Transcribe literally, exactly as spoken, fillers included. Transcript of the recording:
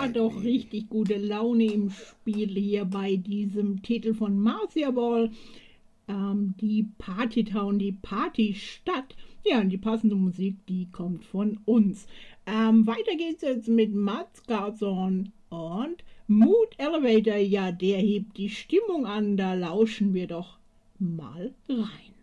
war doch richtig gute Laune im Spiel hier bei diesem Titel von Marcia Ball. Ähm, die Partytown, die Partystadt. Ja, und die passende Musik, die kommt von uns. Ähm, weiter geht's jetzt mit Mats Garson und Mood Elevator. Ja, der hebt die Stimmung an. Da lauschen wir doch mal rein.